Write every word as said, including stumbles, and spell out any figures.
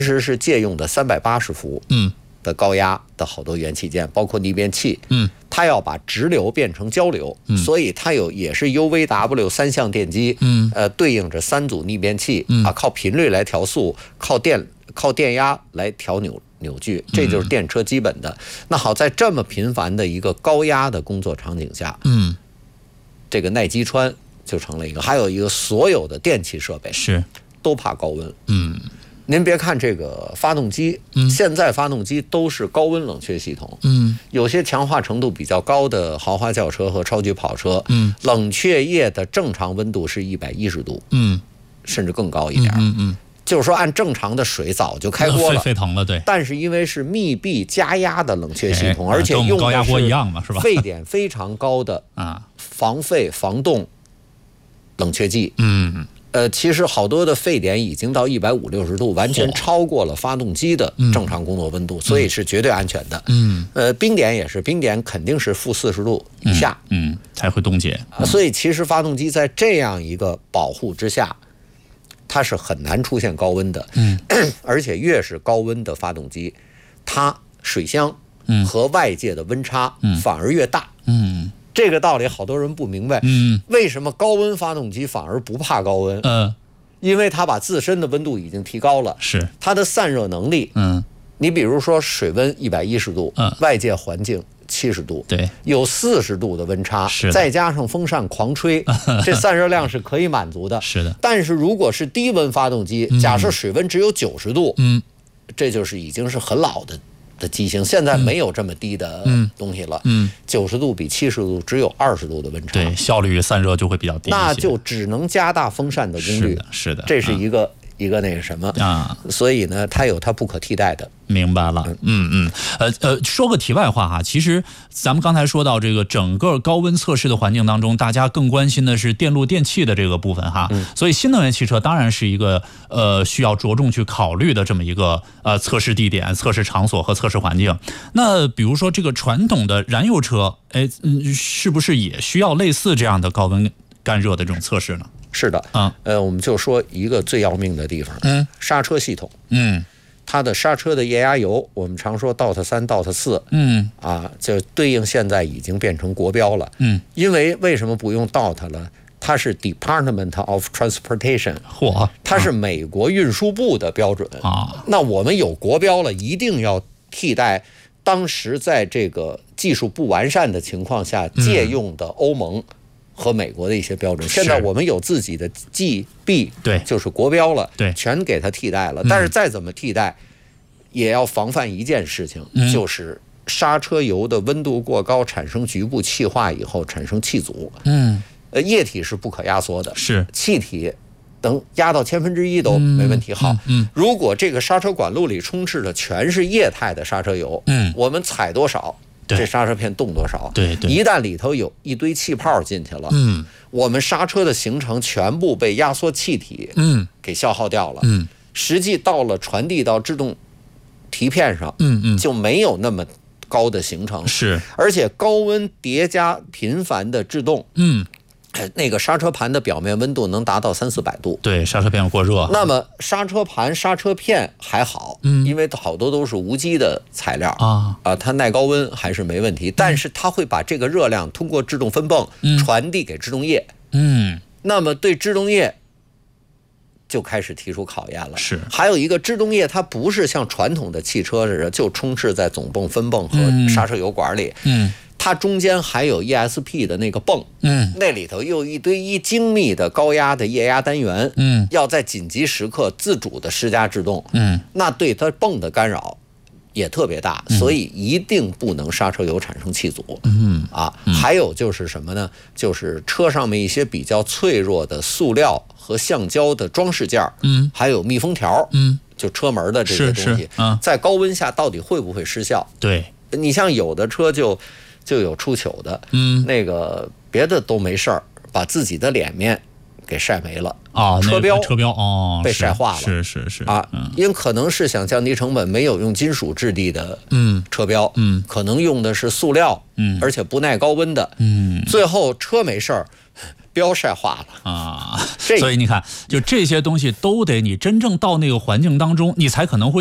其实是借用的三百八十伏的高压的好多元器件，包括逆变器。嗯，它要把直流变成交流，嗯、所以它有也是 U V W 三相电机，嗯，呃，对应着三组逆变器，嗯、啊，靠频率来调速，靠电靠电压来调扭扭矩，这就是电车基本的。嗯、那好，在这么频繁的一个高压的工作场景下，嗯，这个耐击穿就成了一个，还有一个所有的电气设备是都怕高温，嗯。您别看这个发动机，嗯，现在发动机都是高温冷却系统，嗯，有些强化程度比较高的豪华轿车和超级跑车，嗯，冷却液的正常温度是一百一十度，嗯，甚至更高一点，嗯 嗯, 嗯，就是说按正常的水早就开锅了， 沸腾了，对。 但是因为是密闭加压的冷却系统，而且用高压锅一样嘛，是吧？ 沸点非常高的啊，防沸防冻冷却剂，嗯。呃，其实好多的沸点已经到一百五六十度，完全超过了发动机的正常工作温度，嗯、所以是绝对安全的。嗯，呃，冰点也是，冰点肯定是负四十度以下， 嗯，嗯才会冻结、 嗯。所以其实发动机在这样一个保护之下，它是很难出现高温的。嗯，而且越是高温的发动机，它水箱和外界的温差反而越大。嗯。嗯这个道理好多人不明白，嗯，为什么高温发动机反而不怕高温？嗯，因为它把自身的温度已经提高了， 是它的散热能力。嗯，你比如说水温一百一十度，嗯，外界环境七十度， 对， 有四十度的温差，是再加上风扇狂吹，这散热量是可以满足的。 是的， 但是如果是低温发动机，假设水温只有九十度，嗯，这就是已经是很老的。的机型现在没有这么低的东西了，嗯，九十度比七十度只有二十度的温差， 对，效率散热就会比较低， 那就只能加大风扇的功率， 是的，是的， 这是一个、嗯、一个那个什么啊，所以呢，它有它不可替代的。 明白了，嗯嗯，呃呃，说个题外话哈，其实咱们刚才说到这个整个高温测试的环境当中，大家更关心的是电路电器的这个部分哈，嗯、所以新能源汽车当然是一个呃需要着重去考虑的这么一个呃测试地点、测试场所和测试环境。那比如说这个传统的燃油车，哎，嗯，是不是也需要类似这样的高温干热的这种测试呢？ 是的，啊、嗯，呃，我们就说一个最要命的地方，嗯，刹车系统，嗯。它的刹车的液压油，我们常说 D O T 三 D O T 四， 嗯啊，就对应现在已经变成国标了，嗯，因为为什么不用 D O T 了？它是 Department of Transportation， 嚯， 它是美国运输部的标准啊。那我们有国标了，一定要替代当时在这个技术不完善的情况下借用的欧盟和美国的一些标准，现在我们有自己的 G B， 对， 就是国标了， 对， 全给它替代了。但是再怎么替代，也要防范一件事情，嗯、就是刹车油的温度过高，产生局部气化以后产生气阻。嗯，呃，液体是不可压缩的， 是气体能压到千分之一都没问题。好，嗯，如果这个刹车管路里充斥的全是液态的刹车油，嗯，我们踩多少？这刹车片动多少？ 对对， 一旦里头有一堆气泡进去了，嗯，我们刹车的行程全部被压缩气体，嗯，给消耗掉了，嗯，实际到了传递到制动提片上，嗯嗯，就没有那么高的行程， 是， 而且高温叠加频繁的制动，嗯。那个刹车盘的表面温度能达到三四百度， 对，刹车片过热。 那么刹车盘、刹车片还好，嗯，因为好多都是无机的材料啊，啊，它耐高温还是没问题。但是它会把这个热量通过制动分泵传递给制动液，嗯，那么对制动液就开始提出考验了。 是， 还有一个制动液，它不是像传统的汽车似的就充斥在总泵、分泵和刹车油管里，嗯。它中间还有 E S P 的那个泵，嗯，那里头又一堆一精密的高压的液压单元，嗯，要在紧急时刻自主的施加制动，嗯，那对它泵的干扰也特别大，嗯、所以一定不能刹车油产生气阻，嗯啊，嗯还有就是什么呢？就是车上面一些比较脆弱的塑料和橡胶的装饰件，嗯，还有密封条，嗯，就车门的这些东西，啊，在高温下到底会不会失效？ 对， 你像有的车就。就有出糗的，嗯，那个别的都没事儿，把自己的脸面给晒没了啊， 车标车标哦被晒化了， 是是是啊，嗯、因可能是想降低成本，没有用金属质地的嗯车标，嗯，可能用的是塑料，嗯，而且不耐高温的，嗯，最后车没事儿。标晒化了啊，这所以你看，就这些东西都得你真正到那个环境当中，你才可能会